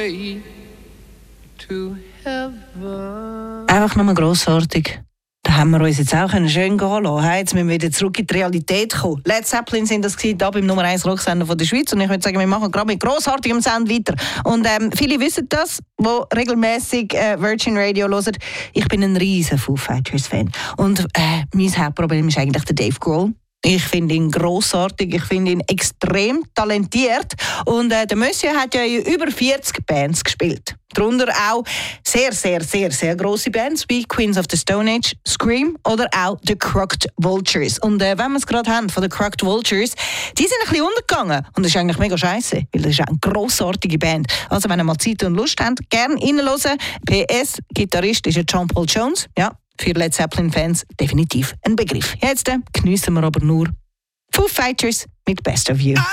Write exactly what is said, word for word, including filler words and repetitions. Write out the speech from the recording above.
way to heaven. Einfach nur grossartig. Da haben wir uns jetzt auch schön gehen lassen. Jetzt müssen wir wieder zurück in die Realität kommen. Led Zeppelin sind das gewesen, da beim Nummer eins Rocksender von der Schweiz. Und ich würde sagen, wir machen gerade mit grossartigem Sound weiter. Und ähm, viele wissen das, die regelmäßig äh, Virgin Radio hören. Ich bin ein riesen Foo Fighters Fan. Und äh, mein Hauptproblem ist eigentlich der Dave Grohl. Ich finde ihn grossartig, ich finde ihn extrem talentiert. Und äh, der Monsieur hat ja in über vierzig Bands gespielt. Darunter auch sehr, sehr, sehr, sehr grosse Bands wie Queens of the Stone Age, Scream oder auch The Crooked Vultures. Und äh, wenn wir es gerade haben von The Crooked Vultures, die sind ein bisschen untergegangen. Und das ist eigentlich mega scheiße, weil das ist eine grossartige Band. Also wenn ihr mal Zeit und Lust habt, gerne reinhören. P S, Gitarrist ist ja John Paul Jones. Ja, für Led Zeppelin-Fans definitiv ein Begriff. Jetzt äh, geniessen wir aber nur Foo Fighters mit Best of You.